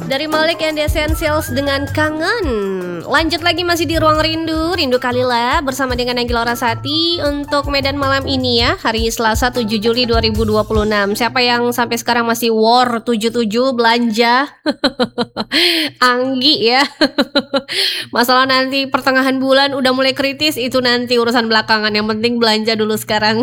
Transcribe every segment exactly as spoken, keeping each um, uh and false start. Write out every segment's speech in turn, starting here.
Dari Malik and the Essentials dengan Kangen. Lanjut lagi masih di Ruang Rindu, Rindu Kalila bersama dengan Anggi Laurasati untuk Medan malam ini ya, hari Selasa tujuh Juli dua ribu dua puluh enam. Siapa yang sampai sekarang masih war tujuh tujuh belanja? Anggi ya. Masalah nanti pertengahan bulan udah mulai kritis, itu nanti urusan belakangan. Yang penting belanja dulu sekarang.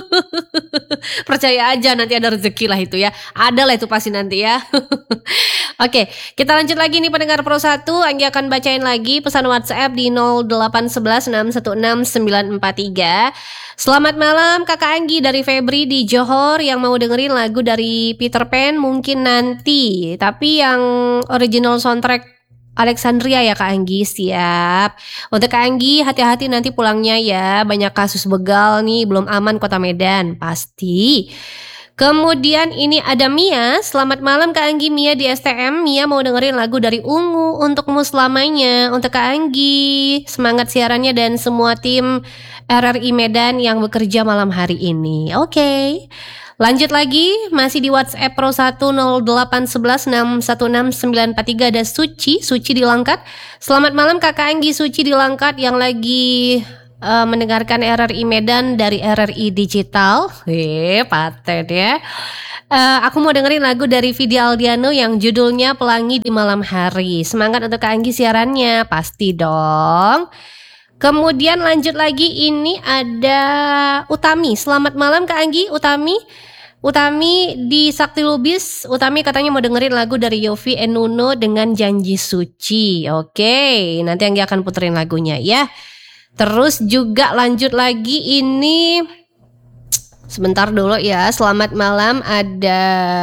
Percaya aja nanti ada rezeki lah itu ya. Ada lah itu pasti nanti ya. Oke, kita lanjut lagi nih pendengar Pro satu. Anggi akan bacain lagi pesan WhatsApp di nol delapan satu satu enam satu enam sembilan empat tiga. Selamat malam Kakak Anggi dari Febri di Johor yang mau dengerin lagu dari Peter Pan mungkin nanti. Tapi yang original soundtrack Alexandria ya Kak Anggi, siap. Untuk Kak Anggi hati-hati nanti pulangnya ya. Banyak kasus begal nih, belum aman kota Medan, pasti. Kemudian ini ada Mia. Selamat malam Kak Anggi, Mia di S T M. Mia mau dengerin lagu dari Ungu untukmu selamanya. Untuk Kak Anggi, semangat siarannya dan semua tim R R I Medan yang bekerja malam hari ini. Oke, okay. Lanjut lagi, masih di WhatsApp Pro satu nol delapan satu satu enam satu enam sembilan empat tiga ada Suci, Suci di Langkat. Selamat malam Kakak Anggi, Suci di Langkat yang lagi uh, mendengarkan R R I Medan dari R R I Digital. Eh, paten ya. Uh, aku mau dengerin lagu dari Vidi Aldiano yang judulnya Pelangi di Malam Hari. Semangat untuk Kak Anggi siarannya, pasti dong. Kemudian lanjut lagi, ini ada Utami. Selamat malam Kak Anggi, Utami. Utami di Sakti Lubis. Utami katanya mau dengerin lagu dari Yofi and Nuno dengan Janji Suci. Oke, nanti Anggi akan puterin lagunya ya. Terus juga lanjut lagi, ini sebentar dulu ya. Selamat malam, ada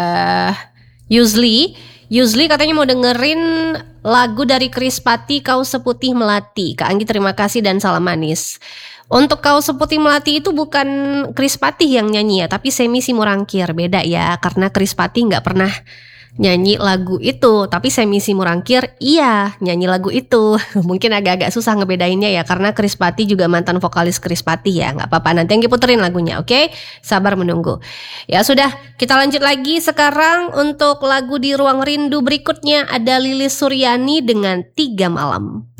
Yuzli. Yuzli katanya mau dengerin lagu dari Kris Pati, Kau Seputih Melati. Kak Anggi terima kasih dan salam manis. Untuk Kau Seputih Melati itu bukan Kris Pati yang nyanyi ya, tapi Semi Simurangkir. Beda ya, karena Kris Pati gak pernah nyanyi lagu itu, tapi Semi Simurangkir iya nyanyi lagu itu. Mungkin agak-agak susah ngebedainnya ya, karena Kris Pati juga mantan vokalis Kris Pati ya. Gak apa-apa, nanti Anggi puterin lagunya, oke? Okay? Sabar menunggu. Ya sudah, kita lanjut lagi sekarang untuk lagu di Ruang Rindu berikutnya. Ada Lilis Suryani dengan Tiga Malam.